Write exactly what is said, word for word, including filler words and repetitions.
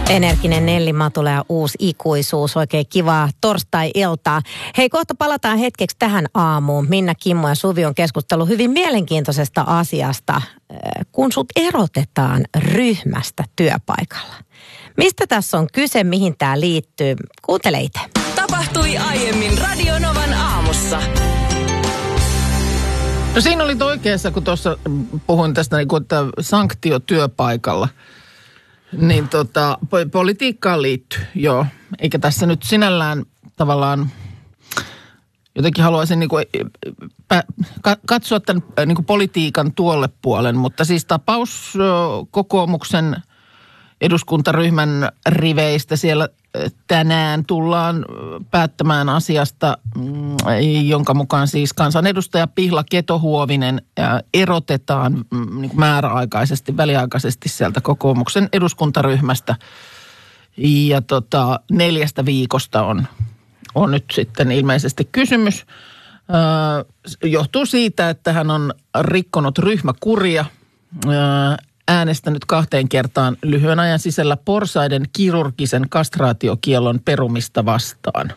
Energinen Nelli Matula ja uusi ikuisuus. Oikein kivaa torstai-iltaa. Hei, kohta palataan hetkeksi tähän aamuun. Minna, Kimmo ja Suvi on keskustellut hyvin mielenkiintoisesta asiasta, kun sut erotetaan ryhmästä työpaikalla. Mistä tässä on kyse, mihin tämä liittyy? Kuuntele itse. Tapahtui aiemmin Radio Novan aamussa. No siinä olit oikeassa, kun tuossa puhuin tästä niin kuin, että sanktio työpaikalla. Niin tota, politiikkaan liittyy, joo. Eikä tässä nyt sinällään tavallaan, jotenkin haluaisin niin kuin, pä, katsoa tämän niin kuin politiikan tuolle puolen, mutta siis tapaus kokoomuksen eduskuntaryhmän riveistä siellä tänään tullaan päättämään asiasta, jonka mukaan siis kansanedustaja Pihla Keto-Huovinen erotetaan niin kuin määräaikaisesti, väliaikaisesti sieltä kokoomuksen eduskuntaryhmästä. Ja tota, neljästä viikosta on, on nyt sitten ilmeisesti kysymys. Öö, johtuu siitä, että hän on rikkonut ryhmäkuria, öö, äänestänyt kahteen kertaan lyhyen ajan sisällä porsaiden kirurgisen kastraatiokiellon perumista vastaan.